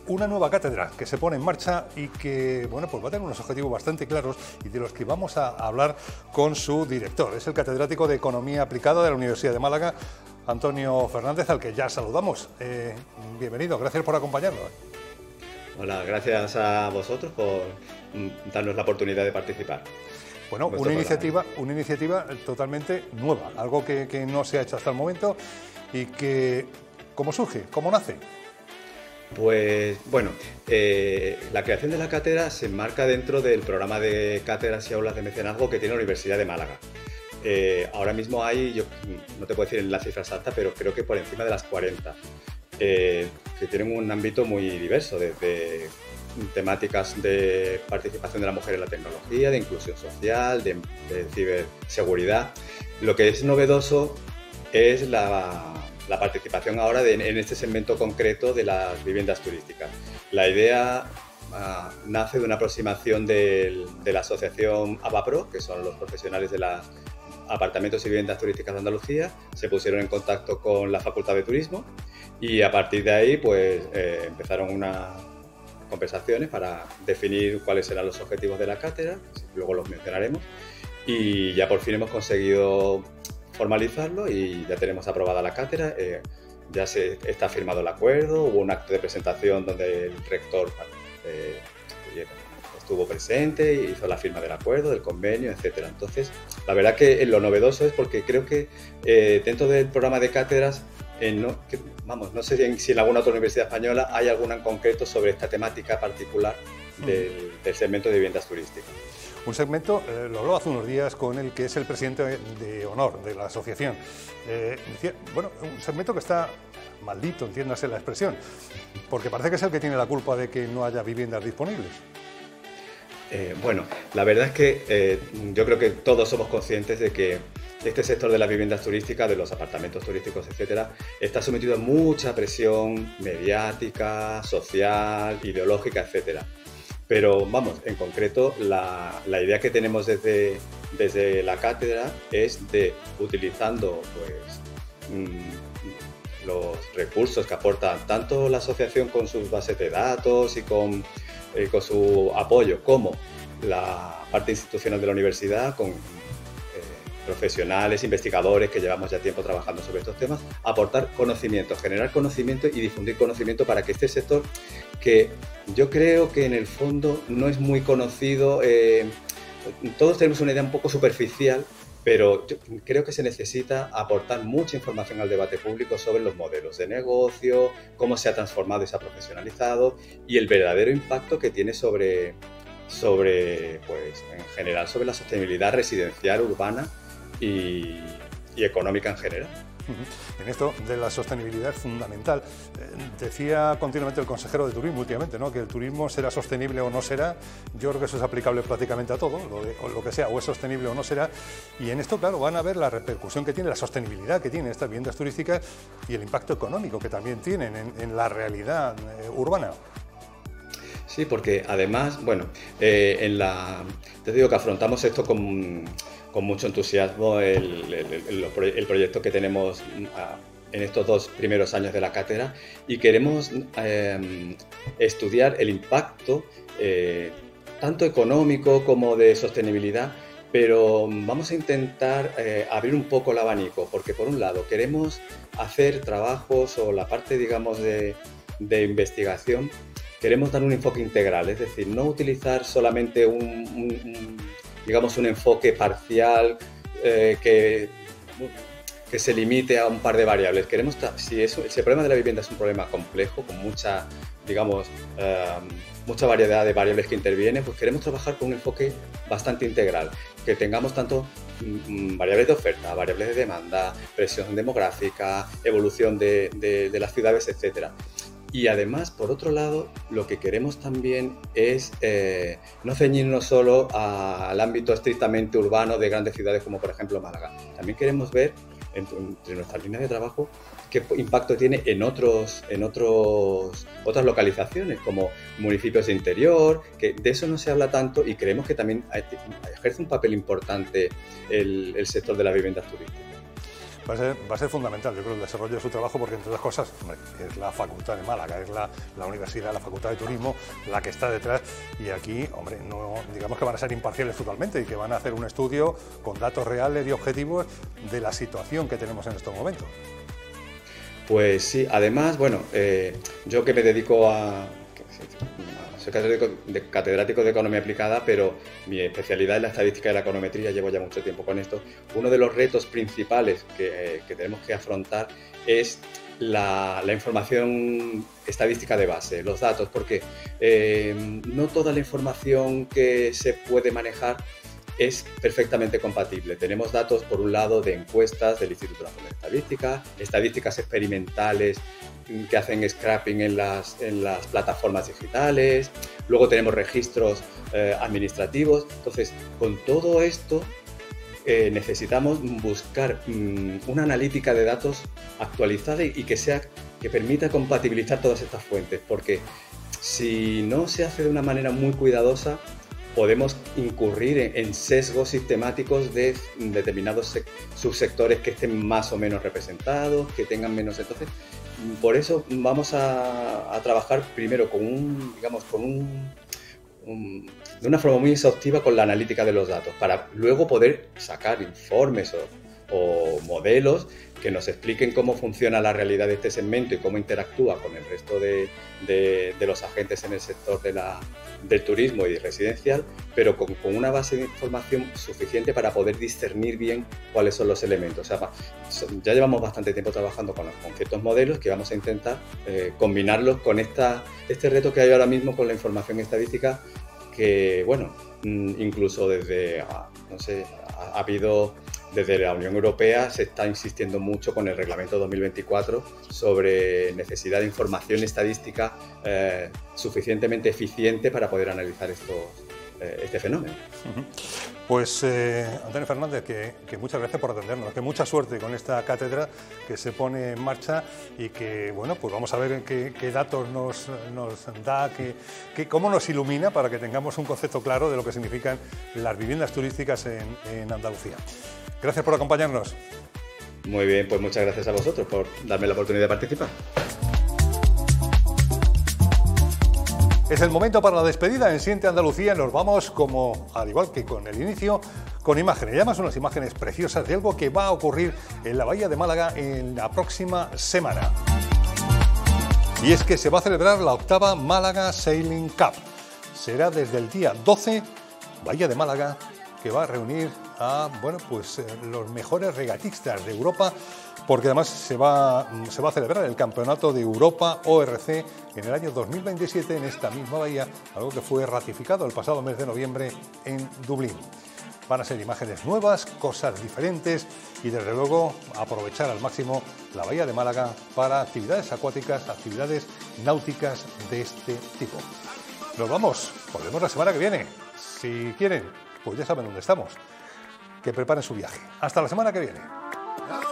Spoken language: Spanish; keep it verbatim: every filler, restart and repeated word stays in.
una nueva cátedra que se pone en marcha y que, bueno, pues va a tener unos objetivos bastante claros y de los que vamos a hablar con su director. Es el catedrático de Economía Aplicada de la Universidad de Málaga, Antonio Fernández, al que ya saludamos. Eh, bienvenido, gracias por acompañarnos. Hola, gracias a vosotros por darnos la oportunidad de participar. Bueno, una iniciativa, una iniciativa totalmente nueva, algo que, que no se ha hecho hasta el momento y que, ¿cómo surge? ¿Cómo nace? Pues bueno, eh, la creación de la cátedra se enmarca dentro del programa de cátedras y aulas de mecenazgo que tiene la Universidad de Málaga. Eh, ahora mismo hay, yo no te puedo decir la cifra exacta, pero creo que por encima de las cuarenta, eh, que tienen un ámbito muy diverso, desde temáticas de participación de la mujer en la tecnología, de inclusión social, de, de ciberseguridad. Lo que es novedoso es la... la participación ahora de, en este segmento concreto de las viviendas turísticas. La idea uh, nace de una aproximación del, de la asociación ABAPRO, que son los profesionales de los apartamentos y viviendas turísticas de Andalucía. Se pusieron en contacto con la Facultad de Turismo y a partir de ahí pues, eh, empezaron unas conversaciones para definir cuáles serán los objetivos de la cátedra, luego los mencionaremos, y ya por fin hemos conseguido formalizarlo y ya tenemos aprobada la cátedra, eh, ya se está firmado el acuerdo, hubo un acto de presentación donde el rector eh, estuvo presente y hizo la firma del acuerdo, del convenio, etcétera. Entonces, la verdad que lo novedoso es porque creo que eh, dentro del programa de cátedras, eh, no, que, vamos, no sé si en, si en alguna otra universidad española hay alguna en concreto sobre esta temática particular del, del segmento de viviendas turísticas. Un segmento, eh, lo habló hace unos días con el que es el presidente de honor de la asociación. Eh, decía, bueno, un segmento que está maldito, entiéndase la expresión, porque parece que es el que tiene la culpa de que no haya viviendas disponibles. Eh, bueno, la verdad es que eh, yo creo que todos somos conscientes de que este sector de las viviendas turísticas, de los apartamentos turísticos, etcétera, está sometido a mucha presión mediática, social, ideológica, etcétera. Pero vamos, en concreto, la, la idea que tenemos desde, desde la cátedra es de, utilizando pues, mmm, los recursos que aporta tanto la asociación con sus bases de datos y con, eh, con su apoyo, como la parte institucional de la universidad, con eh, profesionales, investigadores que llevamos ya tiempo trabajando sobre estos temas, aportar conocimiento, generar conocimiento y difundir conocimiento para que este sector, que yo creo que en el fondo no es muy conocido, eh, todos tenemos una idea un poco superficial, pero yo creo que se necesita aportar mucha información al debate público sobre los modelos de negocio, cómo se ha transformado y se ha profesionalizado y el verdadero impacto que tiene sobre, sobre pues, en general, sobre la sostenibilidad residencial, urbana y, y económica en general. En esto de la sostenibilidad es fundamental. Decía continuamente el consejero de turismo últimamente, ¿no?, que el turismo será sostenible o no será. Yo creo que eso es aplicable prácticamente a todo, lo, de, lo que sea, o es sostenible o no será. Y en esto, claro, van a ver la repercusión que tiene, la sostenibilidad que tienen estas viviendas turísticas y el impacto económico que también tienen en, en la realidad eh, urbana. Sí, porque además, bueno, eh, en la, te digo que afrontamos esto con, con mucho entusiasmo, el, el, el, el proyecto que tenemos en estos dos primeros años de la cátedra y queremos eh, estudiar el impacto eh, tanto económico como de sostenibilidad, pero vamos a intentar eh, abrir un poco el abanico, porque por un lado queremos hacer trabajos o la parte, digamos, de, de investigación. Queremos dar un enfoque integral, es decir, no utilizar solamente un, un, un digamos, un enfoque parcial eh, que, que se limite a un par de variables. Queremos, si, eso, si el problema de la vivienda es un problema complejo, con mucha, digamos, eh, mucha variedad de variables que intervienen, pues queremos trabajar con un enfoque bastante integral, que tengamos tanto mm, variables de oferta, variables de demanda, presión demográfica, evolución de, de, de las ciudades, etcétera. Y además, por otro lado, lo que queremos también es eh, no ceñirnos solo a, al ámbito estrictamente urbano de grandes ciudades como por ejemplo Málaga. También queremos ver entre, entre nuestras líneas de trabajo qué impacto tiene en, otros, en otros, otras localizaciones como municipios de interior, que de eso no se habla tanto y creemos que también ejerce un papel importante el, el sector de las viviendas turísticas. Va a ser, va a ser fundamental, yo creo, el desarrollo de su trabajo, porque entre otras cosas, hombre, es la Facultad de Málaga, es la, la Universidad, la Facultad de Turismo, la que está detrás, y aquí, hombre, no digamos que van a ser imparciales totalmente y que van a hacer un estudio con datos reales y objetivos de la situación que tenemos en estos momentos. Pues sí, además, bueno, eh, yo que me dedico a... Soy catedrático de, catedrático de Economía Aplicada, pero mi especialidad es la estadística y la econometría, llevo ya mucho tiempo con esto. Uno de los retos principales que, eh, que tenemos que afrontar es la, la información estadística de base, los datos, porque eh, no toda la información que se puede manejar es perfectamente compatible. Tenemos datos, por un lado, de encuestas del Instituto Nacional de Estadística, estadísticas experimentales que hacen scrapping en las, en las plataformas digitales, luego tenemos registros eh, administrativos. Entonces, con todo esto eh, necesitamos buscar mm, una analítica de datos actualizada y, y que, sea, que permita compatibilizar todas estas fuentes, porque si no se hace de una manera muy cuidadosa, podemos incurrir en, en sesgos sistemáticos de determinados subsectores que estén más o menos representados, que tengan menos. Entonces, por eso vamos a, a trabajar primero con un, digamos, con un, un, de una forma muy exhaustiva con la analítica de los datos, para luego poder sacar informes o, o modelos que nos expliquen cómo funciona la realidad de este segmento y cómo interactúa con el resto de, de, de los agentes en el sector de la, del turismo y residencial, pero con, con una base de información suficiente para poder discernir bien cuáles son los elementos. O sea, ya llevamos bastante tiempo trabajando con, con ciertos modelos que vamos a intentar eh, combinarlos con esta, este reto que hay ahora mismo con la información estadística, que, bueno, incluso desde, no sé, ha, ha habido... Desde la Unión Europea se está insistiendo mucho con el Reglamento dos mil veinticuatro sobre necesidad de información estadística eh, suficientemente eficiente para poder analizar estos, eh, este fenómeno. Uh-huh. Pues eh, Antonio Fernández, que, que muchas gracias por atendernos, que mucha suerte con esta cátedra que se pone en marcha y que, bueno, pues vamos a ver qué, qué datos nos, nos da, qué, qué, cómo nos ilumina para que tengamos un concepto claro de lo que significan las viviendas turísticas en, en Andalucía. Gracias por acompañarnos. Muy bien, pues muchas gracias a vosotros por darme la oportunidad de participar. Es el momento para la despedida en Siente Andalucía. Nos vamos, como al igual que con el inicio, con imágenes. Y además unas imágenes preciosas de algo que va a ocurrir en la Bahía de Málaga en la próxima semana. Y es que se va a celebrar la octava Málaga Sailing Cup. Será desde el día doce, Bahía de Málaga, que va a reunir a, bueno, pues, eh, los mejores regatistas de Europa, porque además se va, se va a celebrar el Campeonato de Europa O R C en el año dos mil veintisiete en esta misma bahía, algo que fue ratificado el pasado mes de noviembre en Dublín. Van a ser imágenes nuevas, cosas diferentes y desde luego aprovechar al máximo la Bahía de Málaga para actividades acuáticas, actividades náuticas de este tipo. Nos vamos, volvemos la semana que viene. Si quieren, pues ya saben dónde estamos. Que preparen su viaje. Hasta la semana que viene.